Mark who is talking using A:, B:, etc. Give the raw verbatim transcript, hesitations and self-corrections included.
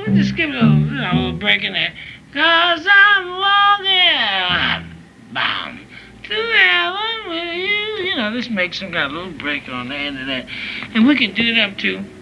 A: we'll just give it a little, you know, a little break in there. Cause I'm walking bound to heaven with you. You know, this makes some kind of little break on the end of that. And we can do it up to